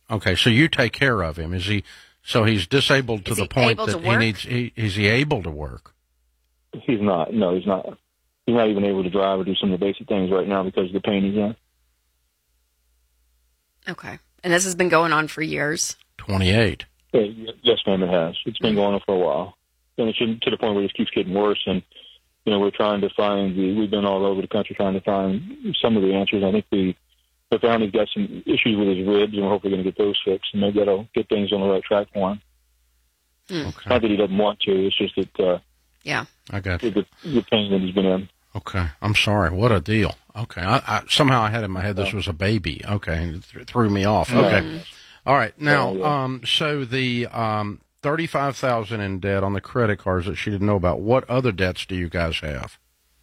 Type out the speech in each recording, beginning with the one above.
Okay, so you take care of him. Is he? So he's disabled to the point that he needs. Is he able to work? He's not. No, he's not. He's not even able to drive or do some of the basic things right now because of the pain he's in. Okay, and this has been going on for years. 28. Yes, ma'am, it has. It's been going on for a while, and it's to the point where it just keeps getting worse. And we're trying to find we've been all over the country trying to find some of the answers. I think we found he's got some issues with his ribs, and we're hopefully going to get those fixed, and maybe that'll get things on the right track for him. Okay. Not that he doesn't want to. It's just that I got you. The pain that he's been in. Okay, I'm sorry. What a deal. Okay, I somehow I had in my head this was a baby. Okay, and it threw me off. Okay, all right. Now, so the $35,000 in debt on the credit cards that she didn't know about. What other debts do you guys have?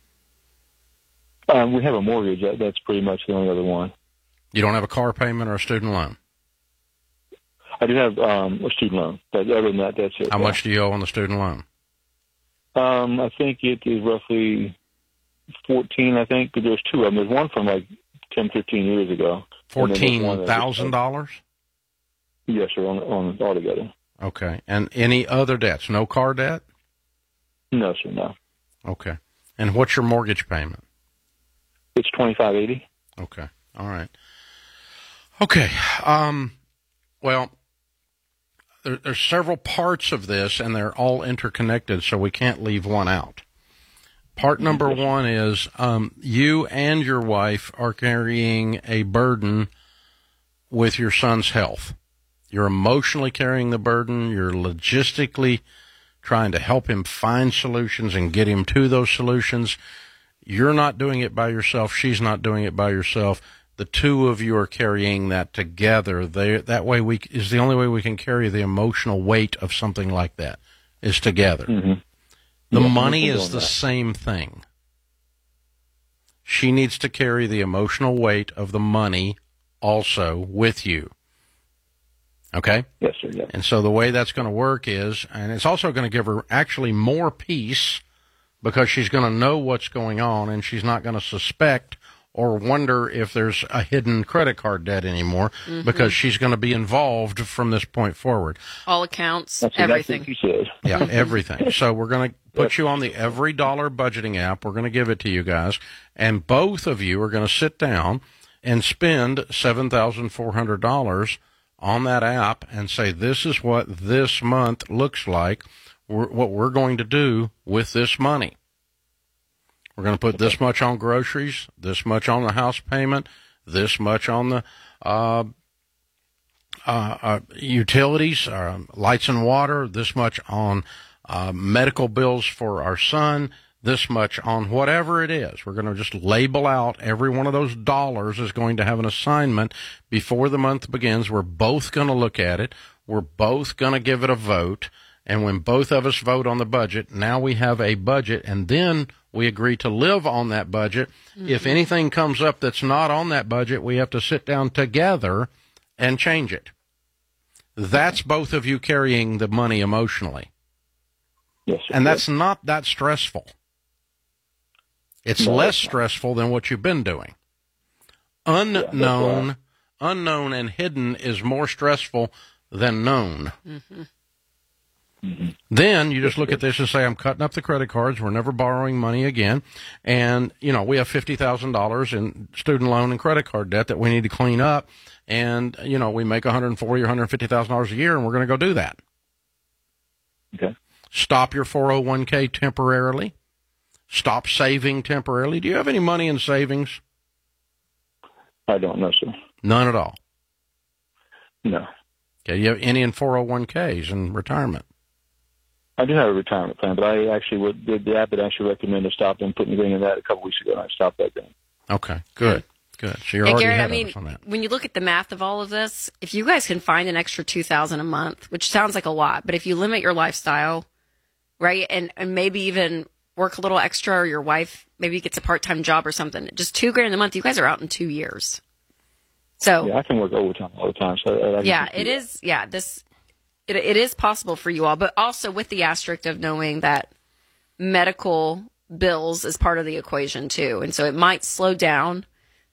We have a mortgage. That's pretty much the only other one. You don't have a car payment or a student loan? I do have a student loan, but other than that, that's it. How much do you owe on the student loan? I think it is roughly 14, I think, because there's two of them. There's one from like 10, 15 years ago. $14,000? Yes, sir, on altogether. Okay. And any other debts? No car debt? No, sir, no. Okay. And what's your mortgage payment? It's $2,580. Okay. All right. Okay. Well, there's several parts of this, and they're all interconnected, so we can't leave one out. Part number one is you and your wife are carrying a burden with your son's health. You're emotionally carrying the burden. You're logistically trying to help him find solutions and get him to those solutions. You're not doing it by yourself. She's not doing it by herself. The two of you are carrying that together. That way is the only way we can carry the emotional weight of something like that, is together. Mm-hmm. The money is the same thing. She needs to carry the emotional weight of the money also with you. Okay? Yes, sir. Yes. And so the way that's going to work is, and it's also going to give her actually more peace because she's going to know what's going on and she's not going to suspect or wonder if there's a hidden credit card debt anymore because she's going to be involved from this point forward. All accounts, that's everything. Exactly what you said. Yeah, everything. So we're going to put you on the Every Dollar budgeting app. We're going to give it to you guys. And both of you are going to sit down and spend $7,400 on that app and say, this is what this month looks like, what we're going to do with this money. We're going to put this much on groceries, this much on the house payment, this much on the utilities, lights and water, this much on medical bills for our son, this much on whatever it is. We're going to just label out every one of those dollars is going to have an assignment before the month begins. We're both going to look at it. We're both going to give it a vote. And when both of us vote on the budget, now we have a budget, and then we agree to live on that budget. If anything comes up that's not on that budget, we have to sit down together and change it. That's both of you carrying the money emotionally. Yes, sir. And that's not that stressful. It's less stressful than what you've been doing. Unknown and hidden is more stressful than known. Then you just look at this and say, I'm cutting up the credit cards. We're never borrowing money again. And, we have $50,000 in student loan and credit card debt that we need to clean up. And, we make $140,000 or $150,000 a year, and we're going to go do that. Okay. Stop your 401k temporarily. Stop saving temporarily. Do you have any money in savings? I don't know, sir. None at all. No. Okay. Do you have any in 401ks in retirement? I do have a retirement plan, but I actually the app that actually recommended stopping putting anything in that a couple weeks ago, and I stopped that then. Okay, good. So you're already Garrett, ahead of us on that. When you look at the math of all of this, if you guys can find an extra $2,000 a month, which sounds like a lot, but if you limit your lifestyle, right, and maybe even work a little extra, or your wife maybe gets a part-time job or something, just $2,000 a month, you guys are out in 2 years. So yeah, I can work overtime all the time. So it is. Yeah, it is possible for you all, but also with the asterisk of knowing that medical bills is part of the equation too, and so it might slow down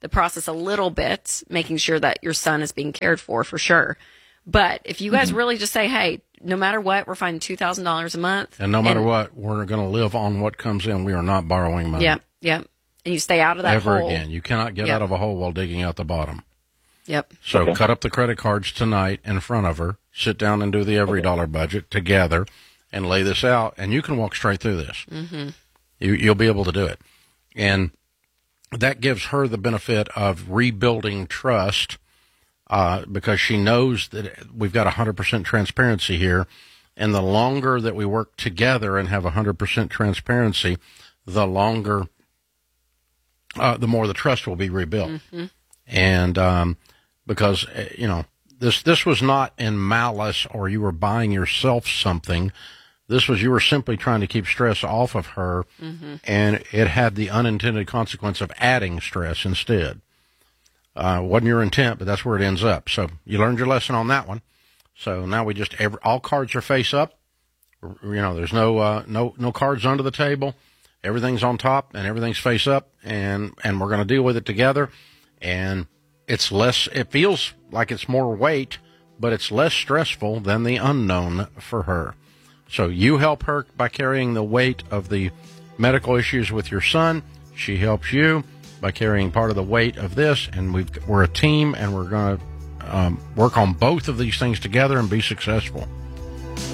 the process a little bit, making sure that your son is being cared for sure. But if you guys really just say, hey, no matter what, we're finding $2,000 a month. And no matter what, we're going to live on what comes in. We are not borrowing money. Yep, yep. And you stay out of that Ever hole. again. You cannot get out of a hole while digging out the bottom. Yep. So cut up the credit cards tonight in front of her. Sit down and do the every dollar budget together and lay this out. And you can walk straight through this. Mm-hmm. You'll be able to do it. And that gives her the benefit of rebuilding trust because she knows that we've got 100% transparency here. And the longer that we work together and have 100% transparency, the longer, the more the trust will be rebuilt. Mm-hmm. And because, you know, this was not in malice or you were buying yourself something. This was you were simply trying to keep stress off of her, and it had the unintended consequence of adding stress instead. Wasn't your intent, but that's where it ends up. So you learned your lesson on that one. So now we just all cards are face up. You know, there's no cards under the table. Everything's on top and everything's face up, and we're going to deal with it together. And it's less. It feels like it's more weight, but it's less stressful than the unknown for her. So you help her by carrying the weight of the medical issues with your son. She helps you by carrying part of the weight of this, and we're a team, and we're going to work on both of these things together and be successful.